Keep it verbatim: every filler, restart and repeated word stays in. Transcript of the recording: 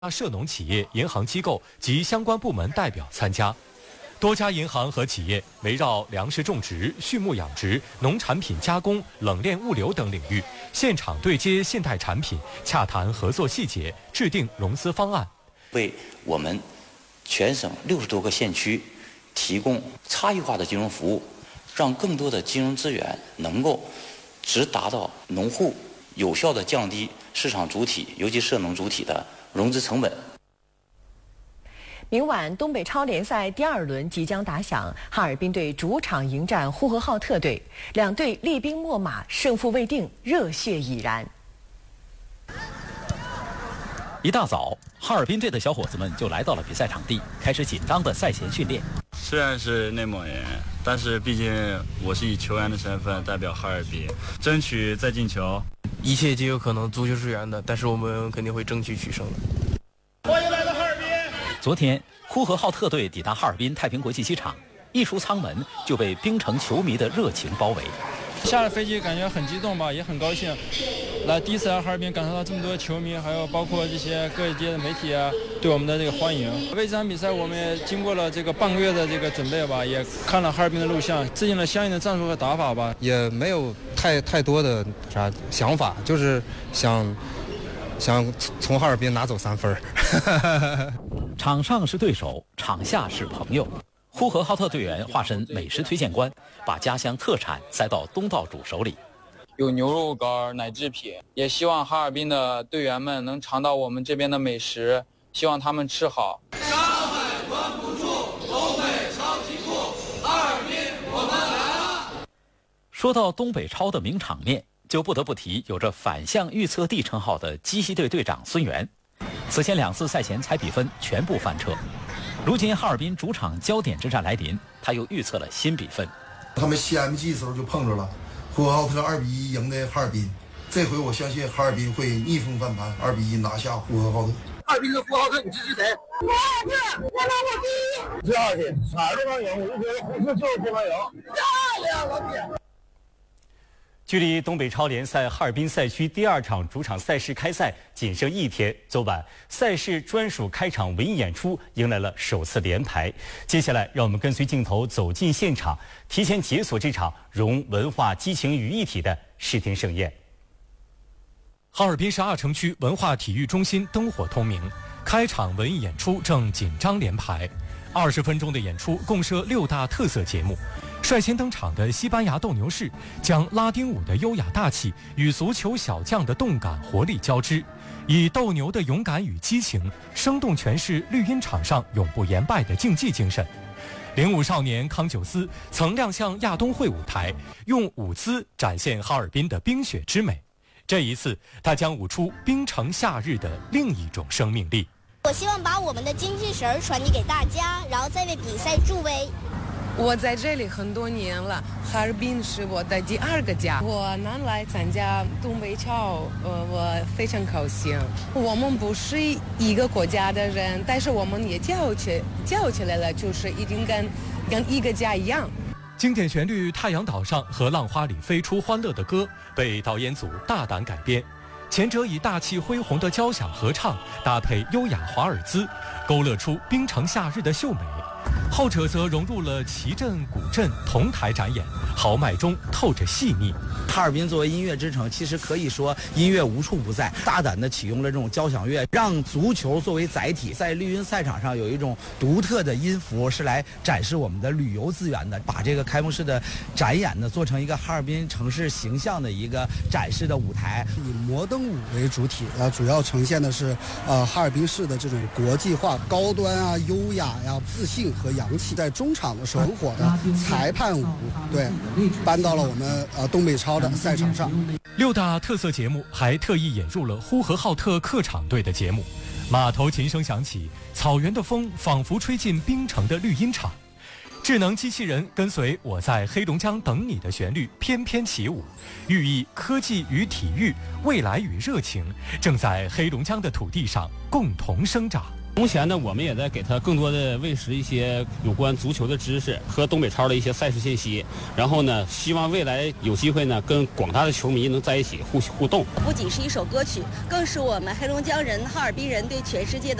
涉农企业、银行机构及相关部门代表参加。多家银行和企业围绕粮食种植、畜牧养殖、农产品加工、冷链物流等领域，现场对接现代产品，洽谈合作细节，制定融资方案， 为我们全省六十多个县区提供差异化的金融服务，让更多的金融资源能够直达到农户，有效地降低市场主体，尤其涉农主体的融资成本。 明晚东北超联赛第二轮即将打响，哈尔滨队主场迎战呼和浩特队，两队厉兵秣马，胜负未定，热血已燃。 一大早，哈尔滨队的小伙子们就来到了比赛场地，开始紧张的赛前训练。 虽然是内蒙人，但是毕竟我是以球员的身份代表哈尔滨，争取再进球。 一切皆有可能，足球是圆的，但是我们肯定会争取取胜的。 欢迎来到哈尔滨。 昨天，呼和浩特队抵达哈尔滨太平国际机场，一出舱门就被冰城球迷的热情包围。 下了飞机感觉很激动吧，也很高兴，来第一次来哈尔滨，感受到这么多球迷，还有包括这些各界的媒体啊，对我们的这个欢迎。为这场比赛，我们也经过了这个半个月的这个准备吧，也看了哈尔滨的录像，制定了相应的战术和打法吧。 也没有太太多的啥想法，就是想想从哈尔滨拿走三分。 场上是对手，场下是朋友。呼和浩特队员化身美食推荐官，把家乡特产塞到东道主手里。 有牛肉干、奶制品，也希望哈尔滨的队员们能尝到我们这边的美食，希望他们吃好。 山海关不住，东北超级酷，哈尔滨我们来了。 说到东北超的名场面，就不得不提有着反向预测帝称号的鸡西队队长孙源。此前两次赛前猜比分全部翻车，如今哈尔滨主场焦点之战来临，他又预测了新比分。 他们西 M G 的时候就碰着了，呼和浩特二比一赢的哈尔滨，这回我相信哈尔滨会逆风翻盘，二比一拿下呼和浩特。 哈尔滨跟呼和浩特，你支持谁？呼和浩特，我老我第一。第二天哪儿都能赢，我就觉得呼市就是不能赢。漂亮，老铁！ 距离东北超联赛哈尔滨赛区第二场主场赛事开赛仅剩一天，昨晚赛事专属开场文艺演出迎来了首次连排。接下来，让我们跟随镜头走进现场，提前解锁这场融文化激情于一体的视听盛宴。哈尔滨市二城区文化体育中心灯火通明，开场文艺演出正紧张连排。二十分钟的演出共设六大特色节目。率先登场的西班牙斗牛士将拉丁舞的优雅大气与足球小将的动感活力交织，以斗牛的勇敢与激情，生动诠释绿茵场上永不言败的竞技精神。领舞少年康九思曾亮相亚冬会舞台，用舞姿展现哈尔滨的冰雪之美。这一次，他将舞出冰城夏日的另一种生命力。 我希望把我们的精气神传递给大家，然后再为比赛助威。 我在这里很多年了，哈尔滨是我的第二个家。我能来参加东北超，呃，我非常高兴。我们不是一个国家的人，但是我们也叫起叫起来了，就是一定跟跟一个家一样。 经典旋律《太阳岛上》和《浪花里飞出欢乐的歌》被导演组大胆改编，前者以大气恢宏的交响合唱搭配优雅华尔兹，勾勒出冰城夏日的秀美。后者则融入了旗阵、鼓阵同台展演，豪迈中透着细腻。 哈尔滨作为音乐之城，其实可以说音乐无处不在，大胆地启用了这种交响乐，让足球作为载体，在绿茵赛场上有一种独特的音符，是来展示我们的旅游资源的。把这个开幕式的展演呢，做成一个哈尔滨城市形象的一个展示的舞台， 以摩登舞为主体，呃，主要呈现的是呃哈尔滨市的这种国际化、高端啊、优雅呀、自信和洋气。在中场的时候很火的裁判舞，对，搬到了我们呃东北超的赛场上。 六大特色节目还特意引入了呼和浩特客场队的节目，马头琴声响起，草原的风仿佛吹进冰城的绿茵场。智能机器人跟随我在黑龙江等你的旋律翩翩起舞，寓意科技与体育、未来与热情正在黑龙江的土地上共同生长。 目前呢，我们也在给他更多的喂食一些有关足球的知识和东北超的一些赛事信息，然后呢，希望未来有机会呢，跟广大的球迷能在一起互互动。 不仅是一首歌曲，更是我们黑龙江人、哈尔滨人对全世界的